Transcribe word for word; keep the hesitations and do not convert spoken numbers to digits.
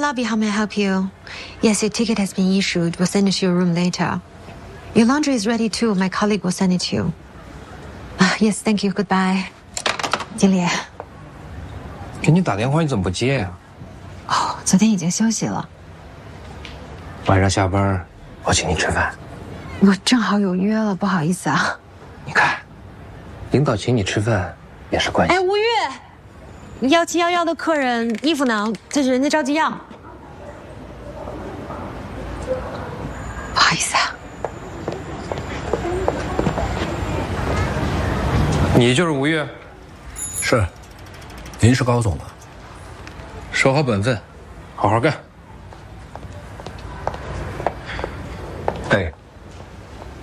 lobby. How may I help you? Yes, your ticket has been issued. We'll send it to your room later. Your laundry is ready too. My colleague will send it to you. Ah, yes, thank you. Goodbye. 经理， 给你打电话你怎么不接呀？ 哦，昨天已经休息了。 晚上下班，我请你吃饭。 我正好有约了，不好意思啊。 你看，领导请你吃饭也是关系。 哎，吴越，幺七幺幺的客人衣服呢？这是人家着急要。不好意思啊。 你就是吴越？ 是，您是高总吗？ 守好本分，好好干。